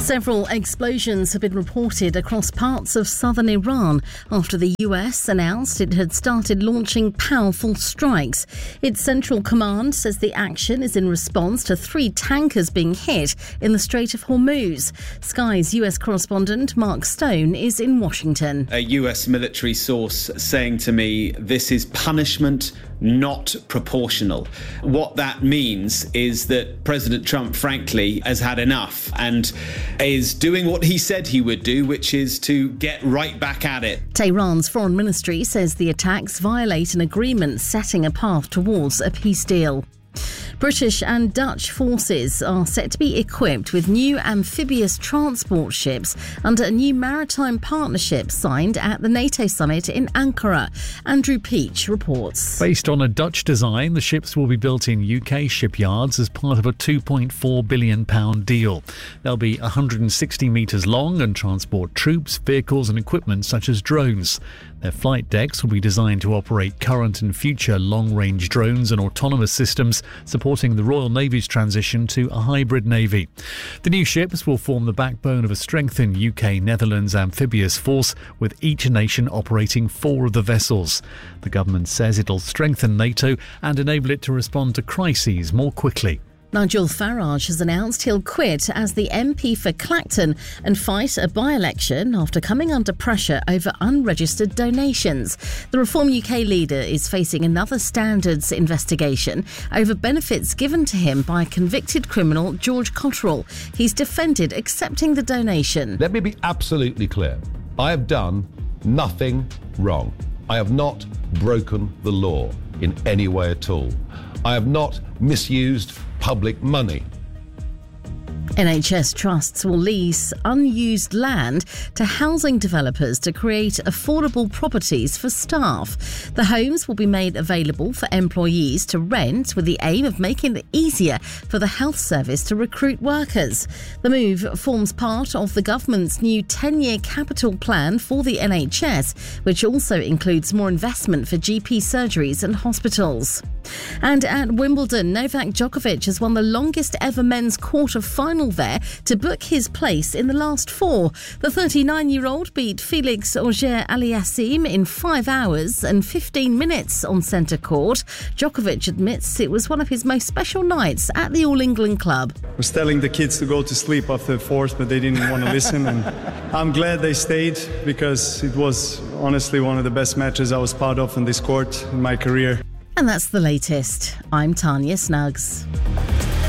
Several explosions have been reported across parts of southern Iran after the US announced it had started launching powerful strikes. Its central command says the action is in response to 3 tankers being hit in the Strait of Hormuz. Sky's US correspondent Mark Stone is in Washington. A US military source saying to me, this is punishment, not proportional. What that means is that President Trump, frankly, has had enough and is doing what he said he would do, which is to get right back at it. Tehran's foreign ministry says the attacks violate an agreement setting a path towards a peace deal. British and Dutch forces are set to be equipped with new amphibious transport ships under a new maritime partnership signed at the NATO summit in Ankara. Andrew Peach reports. Based on a Dutch design, the ships will be built in UK shipyards as part of a £2.4 billion deal. They'll be 160 metres long and transport troops, vehicles and equipment such as drones. Their flight decks will be designed to operate current and future long-range drones and autonomous systems, supporting the Royal Navy's transition to a hybrid navy. The new ships will form the backbone of a strengthened UK-Netherlands amphibious force, with each nation operating 4 of the vessels. The government says it'll strengthen NATO and enable it to respond to crises more quickly. Nigel Farage has announced he'll quit as the MP for Clacton and fight a by-election after coming under pressure over unregistered donations. The Reform UK leader is facing another standards investigation over benefits given to him by convicted criminal George Cotterill. He's defended accepting the donation. Let me be absolutely clear. I have done nothing wrong. I have not broken the law in any way at all. I have not misused public money. NHS trusts will lease unused land to housing developers to create affordable properties for staff. The homes will be made available for employees to rent with the aim of making it easier for the health service to recruit workers. The move forms part of the government's new 10-year capital plan for the NHS, which also includes more investment for GP surgeries and hospitals. And at Wimbledon, Novak Djokovic has won the longest ever men's quarter-final there to book his place in the last 4. The 39-year-old beat Felix Auger-Aliassime in 5 hours and 15 minutes on centre court. Djokovic admits it was one of his most special nights at the All England club. I was telling the kids to go to sleep after the 4th, but they didn't want to listen. And I'm glad they stayed because it was honestly one of the best matches I was part of on this court in my career. And that's the latest. I'm Tanya Snuggs.